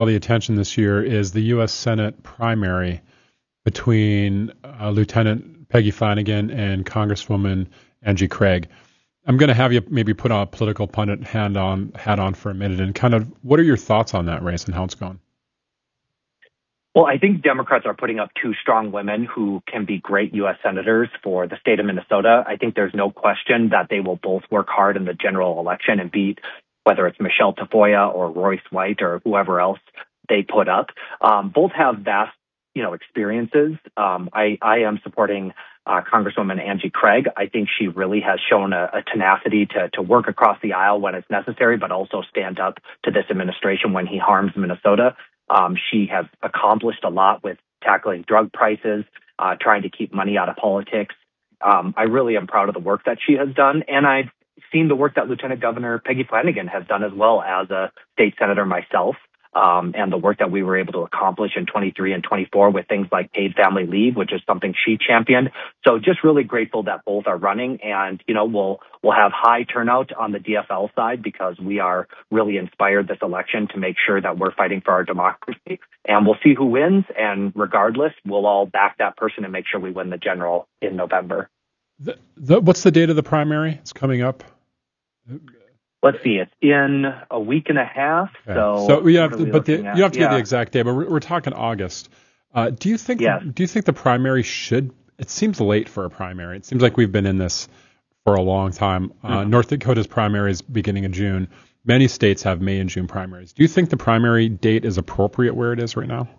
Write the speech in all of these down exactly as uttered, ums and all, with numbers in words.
all the attention this year is the U S Senate primary between uh, Lieutenant Peggy Flanagan and Congresswoman Angie Craig. I'm going to have you maybe put on a political pundit hand on, hat on for a minute and kind of what are your thoughts on that race and how it's going? Well, I think Democrats are putting up two strong women who can be great U S senators for the state of Minnesota. I think there's no question that they will both work hard in the general election and beat whether it's Michelle Tafoya or Royce White or whoever else they put up. Um, both have vast, you know, experiences. Um, I, I am supporting uh, Congresswoman Angie Craig. I think she really has shown a, a tenacity to, to work across the aisle when it's necessary, but also stand up to this administration when he harms Minnesota. Um, she has accomplished a lot with tackling drug prices, uh, trying to keep money out of politics. Um, I really am proud of the work that she has done, and I've seen the work that Lieutenant Governor Peggy Flanagan has done as well as a state senator myself, um, and the work that we were able to accomplish in twenty-three and twenty-four with things like paid family leave, which is something she championed. So just really grateful that both are running, and you know we'll we'll have high turnout on the D F L side because we are really inspired this election to make sure that we're fighting for our democracy, and we'll see who wins. And regardless, we'll all back that person and make sure we win the general in November. The, the, what's the date of the primary? It's coming up. Let's see. It's in a week and a half. Okay. So, so we have, but the, at? you have to yeah. get the exact date. But we're, we're talking August. Uh, do you think? Yes. Do you think the primary should? It seems late for a primary. It seems like we've been in this for a long time. Uh, mm-hmm. North Dakota's primary is beginning in June. Many states have May and June primaries. Do you think the primary date is appropriate where it is right now?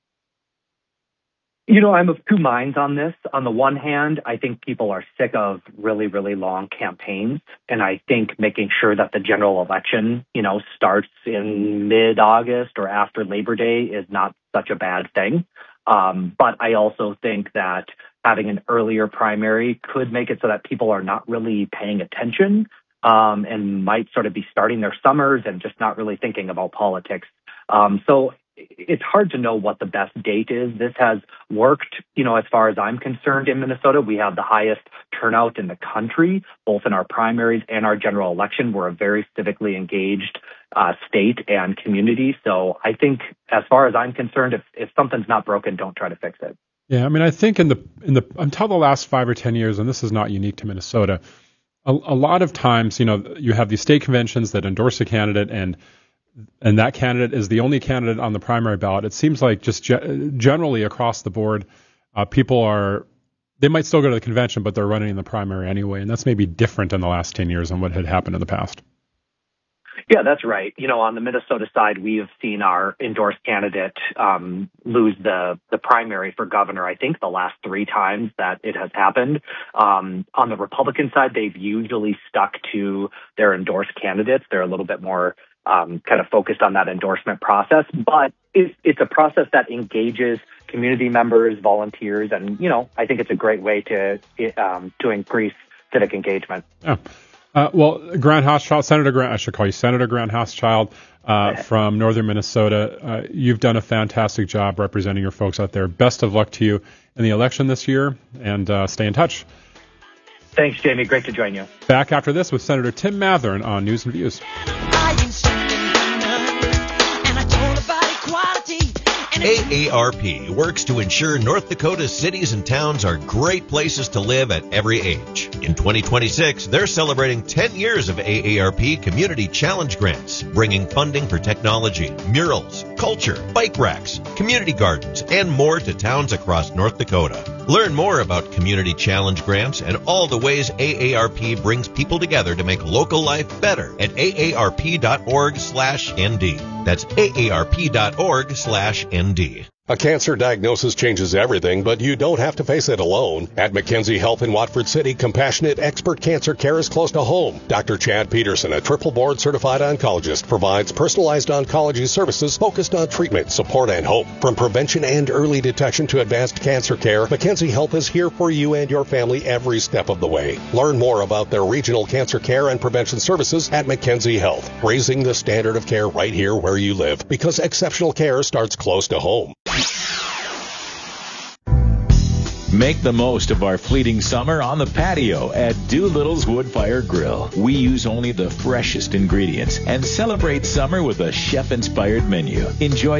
You know, I'm of two minds on this. On the one hand, I think people are sick of really, really long campaigns. And I think making sure that the general election, you know, starts in mid-August or after Labor Day is not such a bad thing. Um, but I also think that having an earlier primary could make it so that people are not really paying attention um, and might sort of be starting their summers and just not really thinking about politics. Um, so it's hard to know what the best date is. This has worked, you know, as far as I'm concerned in Minnesota. We have the highest turnout in the country, both in our primaries and our general election. We're a very civically engaged uh, state and community. So I think as far as I'm concerned, if, if something's not broken, don't try to fix it. Yeah, I mean, I think in the in the until the last five or ten years, and this is not unique to Minnesota, a, a lot of times, you know, you have these state conventions that endorse a candidate and and that candidate is the only candidate on the primary ballot. It seems like just ge- generally across the board, uh, people are, they might still go to the convention, but they're running in the primary anyway. And that's maybe different in the last ten years than what had happened in the past. Yeah, that's right. You know, on the Minnesota side, we have seen our endorsed candidate um, lose the, the primary for governor, I think, the last three times that it has happened. Um, on the Republican side, they've usually stuck to their endorsed candidates. They're a little bit more Um, kind of focused on that endorsement process, but it's, it's a process that engages community members, volunteers, and, you know, I think it's a great way to um, to increase civic engagement. Yeah. Uh, well, Grant Hochschild, Senator Grant, I should call you Senator Grant Hochschild uh, from northern Minnesota. Uh, you've done a fantastic job representing your folks out there. Best of luck to you in the election this year, and uh, stay in touch. Thanks, Jamie. Great to join you. Back after this with Senator Tim Mathern on News and Views. A A R P works to ensure North Dakota's cities and towns are great places to live at every age. In twenty twenty-six, they're celebrating ten years of A A R P Community Challenge Grants, bringing funding for technology, murals, culture, bike racks, community gardens, and more to towns across North Dakota. Learn more about Community Challenge Grants and all the ways A A R P brings people together to make local life better at A A R P dot org slash N D. That's A A R P dot org slash N D. A cancer diagnosis changes everything, but you don't have to face it alone. At McKenzie Health in Watford City, compassionate expert cancer care is close to home. Doctor Chad Peterson, a triple board certified oncologist, provides personalized oncology services focused on treatment, support, and hope. From prevention and early detection to advanced cancer care, McKenzie Health is here for you and your family every step of the way. Learn more about their regional cancer care and prevention services at McKenzie Health, raising the standard of care right here where you live, because exceptional care starts close to home. Make the most of our fleeting summer on the patio at Doolittle's Woodfire Grill. We use only the freshest ingredients and celebrate summer with a chef-inspired menu. Enjoy